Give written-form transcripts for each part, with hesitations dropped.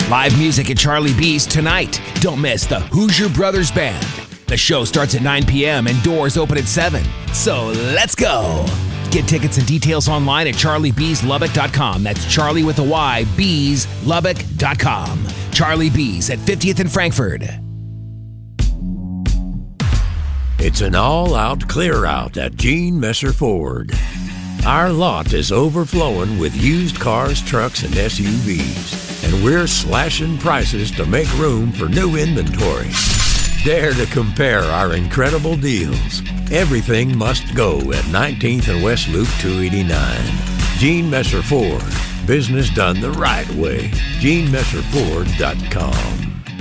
Live music at Charlie B's tonight. Don't miss the Hoosier Brothers Band. The show starts at 9 p.m. and doors open at 7. So let's go. Get tickets and details online at charliebslubbock.com. That's Charlie with a Y, Lubbock.com. Charlie B's at 50th and Frankfurt. It's an all-out clear-out at Gene Messer Ford. Our lot is overflowing with used cars, trucks, and SUVs, and we're slashing prices to make room for new inventory. Dare to compare our incredible deals. Everything must go at 19th and West Loop 289. Gene Messer Ford. Business done the right way. GeneMesserFord.com.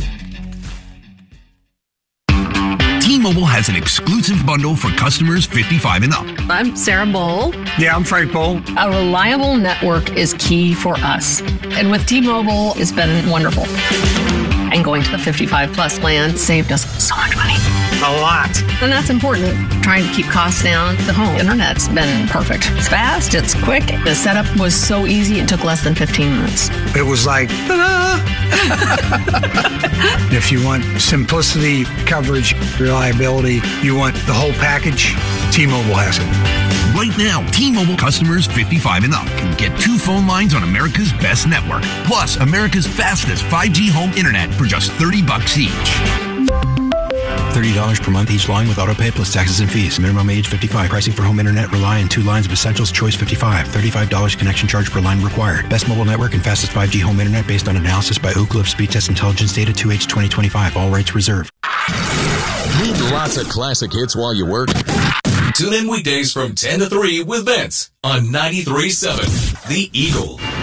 T-Mobile has an exclusive bundle for customers 55 and up. I'm Sarah Bowl. Yeah, I'm Frank Bowl. A reliable network is key for us. And with T-Mobile, it's been wonderful. And going to the 55 plus plan saved us so much money. A lot. And that's important. Trying to keep costs down. The home internet's been perfect. It's fast, it's quick. The setup was so easy, it took less than 15 minutes. It was like, ta-da! If you want simplicity, coverage, reliability, you want the whole package, T-Mobile has it. Right now, T-Mobile customers 55 and up can get 2 phone lines on America's best network, plus America's fastest 5G home internet for just $30 each. $30 per month each line with autopay plus taxes and fees. Minimum age 55. Pricing for home internet rely on 2 lines of Essentials Choice 55. $35 connection charge per line required. Best mobile network and fastest 5G home internet based on analysis by Oak Cliff Speed Test Intelligence Data 2H 2025. All rights reserved. Need lots of classic hits while you work? Tune in weekdays from 10 to 3 with Vince on 93.7 The Eagle.